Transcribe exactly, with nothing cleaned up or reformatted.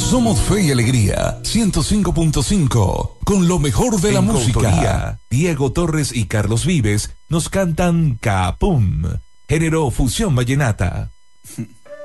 Somos Fe y Alegría, ciento cinco punto cinco, con lo mejor de la en música. Coautoría, Diego Torres y Carlos Vives nos cantan Capum, género fusión vallenata.